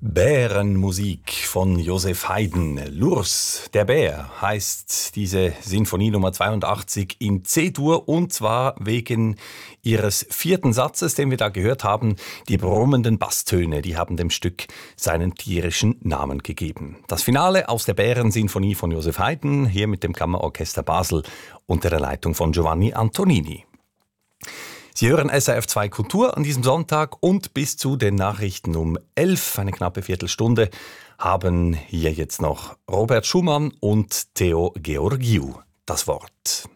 Bärenmusik von Joseph Haydn. L'Ours, der Bär, heißt diese Sinfonie Nummer 82 in C-Dur, und zwar wegen ihres vierten Satzes, den wir da gehört haben. Die brummenden Basstöne, die haben dem Stück seinen tierischen Namen gegeben. Das Finale aus der Bärensinfonie von Joseph Haydn, hier mit dem Kammerorchester Basel unter der Leitung von Giovanni Antonini. Sie hören SRF 2 Kultur an diesem Sonntag, und bis zu den Nachrichten um 11, eine knappe Viertelstunde, haben hier jetzt noch Robert Schumann und Theo Georgiou das Wort.